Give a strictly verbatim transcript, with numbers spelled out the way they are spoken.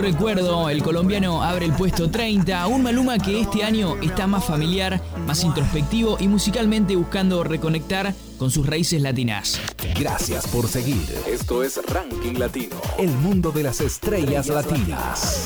recuerdo, el colombiano abre el puesto treinta, un Maluma que este año está más familiar, más introspectivo y musicalmente buscando reconectar con sus raíces latinas. Gracias por seguir. Esto es Ranking Latino, el mundo de las estrellas latinas.